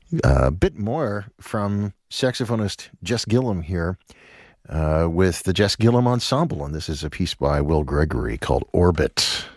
A bit more from saxophonist Jess Gillum here with the Jess Gillum Ensemble, and this is a piece by Will Gregory called Orbit.